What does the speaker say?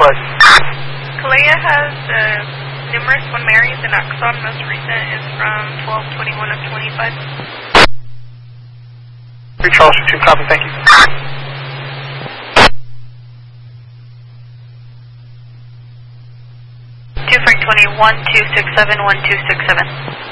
flight. Kalea has numerous One Marys, and Axon most recent is from 12/21 of 25. 3 Charles 2, copy, thank you. Frank 20, 1267, 1267.